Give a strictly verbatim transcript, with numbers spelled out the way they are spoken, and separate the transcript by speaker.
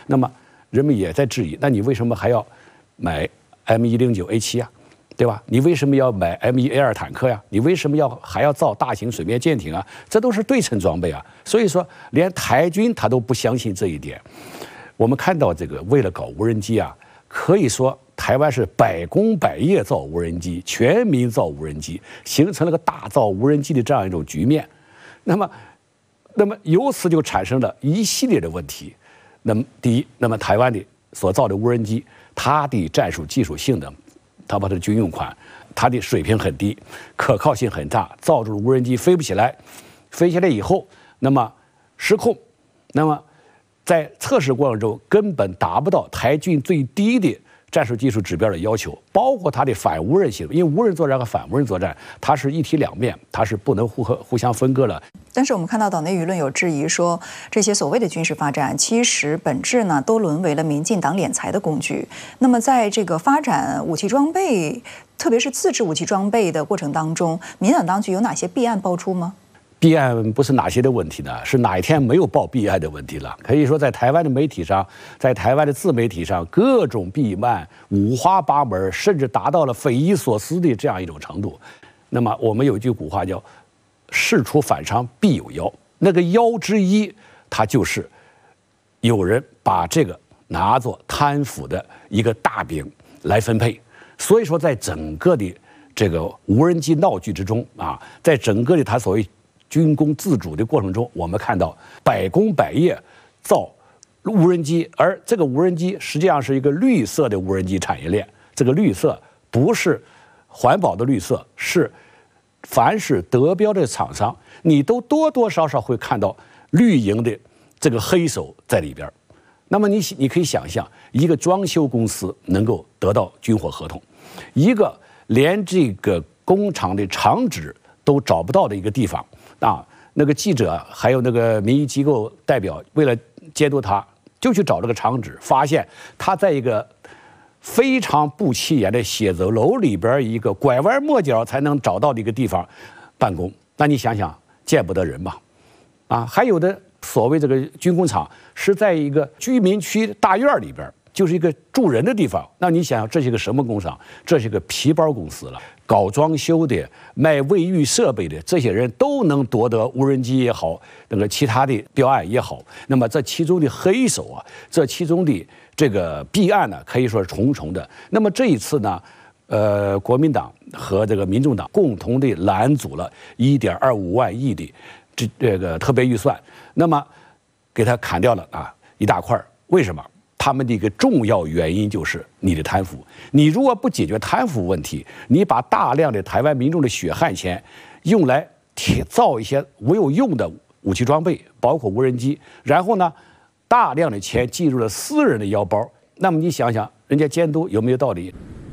Speaker 1: 那么人们也在质疑，那你为什么还要买 M 一零九 A 七啊？对吧？你为什么要买 M 一 A 二坦克呀？你为什么要还要造大型水面舰艇啊？这都是对称装备啊。所以说，连台军他都不相信这一点。我们看到这个，为了搞无人机啊，可以说台湾是百工百业造无人机，全民造无人机，形成了个大造无人机的这样一种局面。那么，那么由此就产生了一系列的问题。那么，第一，那么台湾的所造的无人机，它的战术技术性能。它把它的军用款，它的水平很低，可靠性很差，造出无人机飞不起来，飞起来以后，那么失控，那么在测试过程中根本达不到台军最低的战术技术指标的要求，包括它的反无人性，因为无人作战和反无人作战它是一体两面，它是不能互合互相分割了。
Speaker 2: 但是我们看到岛内舆论有质疑说，这些所谓的军事发展，其实本质呢都沦为了民进党敛财的工具。那么在这个发展武器装备，特别是自制武器装备的过程当中，民进党当局有哪些弊案爆出吗？
Speaker 1: 弊案不是哪些的问题呢？是哪一天没有报弊案的问题了？可以说，在台湾的媒体上，在台湾的自媒体上，各种弊案五花八门，甚至达到了匪夷所思的这样一种程度。那么，我们有一句古话叫“事出反常必有妖”，那个妖之一，它就是有人把这个拿作贪腐的一个大饼来分配。所以说，在整个的这个无人机闹剧之中啊，在整个的它所谓军工自主的过程中，我们看到百工百业造无人机，而这个无人机实际上是一个绿色的无人机产业链。这个绿色不是环保的绿色，是凡是得标的厂商，你都多多少少会看到绿营的这个黑手在里边。那么你你可以想象，一个装修公司能够得到军火合同，一个连这个工厂的厂址都找不到的一个地方。啊，那个记者还有那个民意机构代表，为了监督他，就去找这个厂址，发现他在一个非常不起眼的写字楼里边一个拐弯抹角才能找到的一个地方办公。那你想想，见不得人吧？啊，还有的所谓这个军工厂是在一个居民区大院里边，就是一个住人的地方。那你想想，这是一个什么工厂？这是一个皮包公司了。搞装修的、卖卫浴设备的，这些人都能夺得无人机也好，那个其他的标案也好。那么这其中的黑手啊，这其中的这个弊案呢，可以说是重重的。那么这一次呢，呃，国民党和这个民众党共同的拦阻了一点二五万亿的这这个特别预算，那么给他砍掉了啊一大块。为什么？他们的一个重要原因就是你的贪腐。你如果不解决贪腐问题，你把大量的台湾民众的血汗钱用来造一些无有用的武器装备，包括无人机，然后呢，大量的钱进入了私人的腰包，那么你想想，人家监督有没有道理？